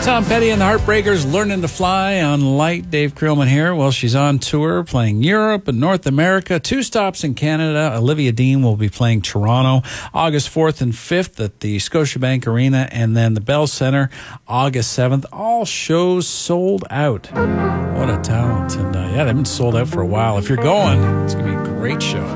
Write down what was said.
Tom Petty and the Heartbreakers, Learning to Fly on Light. Dave Creelman here. Well, she's on tour playing Europe and North America. 2 stops in Canada. Olivia Dean will be playing Toronto August 4th and 5th at the Scotiabank Arena, and then the Bell Centre August 7th. All shows sold out. What a talent. And yeah, they've been sold out for a while. If you're going, it's going to be a great show.